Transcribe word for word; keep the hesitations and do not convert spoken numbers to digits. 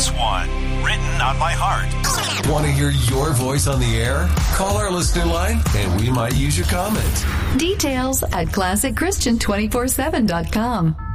Plus One. Written on my heart. Want to hear your voice on the air? Call our listener line and we might use your comment. Details at classic christian two forty-seven dot com.